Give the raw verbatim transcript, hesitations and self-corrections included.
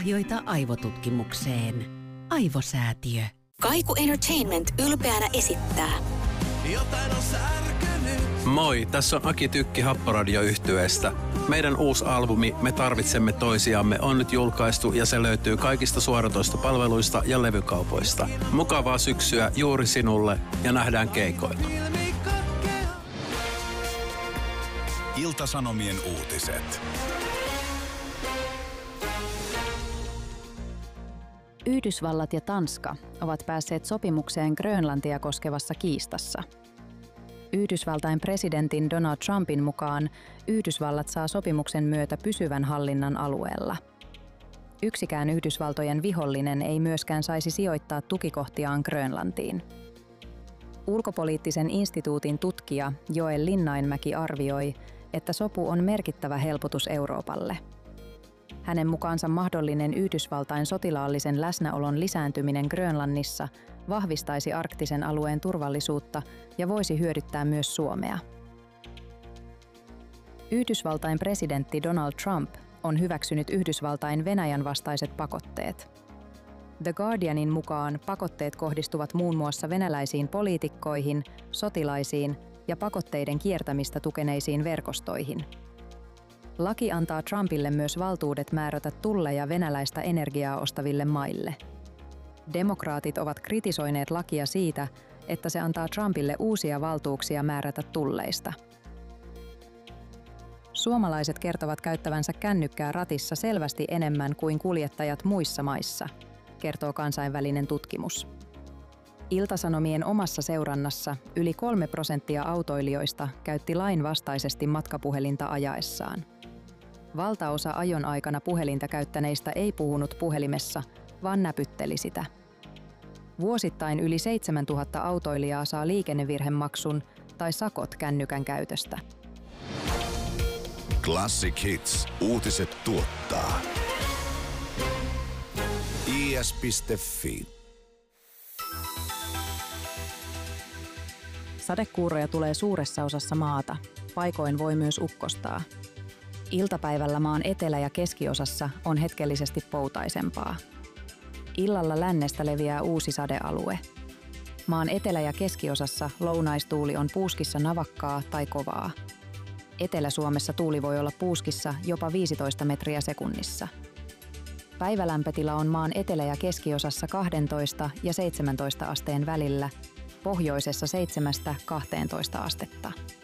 lahjoita aivotutkimukseen. Aivosäätiö. Kaiku Entertainment ylpeänä esittää. Jotain on särkynyt. Moi, tässä on Aki Tykki Happoradio-yhtyeestä. Meidän uusi albumi Me tarvitsemme toisiamme on nyt julkaistu ja se löytyy kaikista suoratoistopalveluista ja levykaupoista. Mukavaa syksyä juuri sinulle ja nähdään keikoilla. Ilta-Sanomien uutiset. Yhdysvallat ja Tanska ovat päässeet sopimukseen Grönlantia koskevassa kiistassa. Yhdysvaltain presidentin Donald Trumpin mukaan Yhdysvallat saa sopimuksen myötä pysyvän hallinnan alueella. Yksikään Yhdysvaltojen vihollinen ei myöskään saisi sijoittaa tukikohtiaan Grönlantiin. Ulkopoliittisen instituutin tutkija Joel Linnainmäki arvioi, että sopu on merkittävä helpotus Euroopalle. Hänen mukaansa mahdollinen Yhdysvaltain sotilaallisen läsnäolon lisääntyminen Grönlannissa vahvistaisi arktisen alueen turvallisuutta ja voisi hyödyttää myös Suomea. Yhdysvaltain presidentti Donald Trump on hyväksynyt Yhdysvaltain Venäjän vastaiset pakotteet. The Guardianin mukaan pakotteet kohdistuvat muun muassa venäläisiin poliitikkoihin, sotilaisiin ja pakotteiden kiertämistä tukeneisiin verkostoihin. Laki antaa Trumpille myös valtuudet määrätä tulleja venäläistä energiaa ostaville maille. Demokraatit ovat kritisoineet lakia siitä, että se antaa Trumpille uusia valtuuksia määrätä tulleista. Suomalaiset kertovat käyttävänsä kännykkää ratissa selvästi enemmän kuin kuljettajat muissa maissa, kertoo kansainvälinen tutkimus. Ilta-Sanomien omassa seurannassa yli kolme prosenttia autoilijoista käytti lainvastaisesti matkapuhelinta ajaessaan. Valtaosa ajon aikana puhelinta käyttäneistä ei puhunut puhelimessa, vaan näpytteli sitä. Vuosittain yli seitsemäntuhatta autoilijaa saa liikennevirhemaksun tai sakot kännykän käytöstä. Classic Hits. Uutiset tuottaa. I S piste F I. Sadekuuroja tulee suuressa osassa maata. Paikoin voi myös ukkostaa. Iltapäivällä maan etelä- ja keskiosassa on hetkellisesti poutaisempaa. Illalla lännestä leviää uusi sadealue. Maan etelä- ja keskiosassa lounaistuuli on puuskissa navakkaa tai kovaa. Etelä-Suomessa tuuli voi olla puuskissa jopa viisitoista metriä sekunnissa. Päivälämpötila on maan etelä- ja keskiosassa kaksitoista ja seitsemäntoista asteen välillä, pohjoisessa seitsemästä kahteentoista astetta.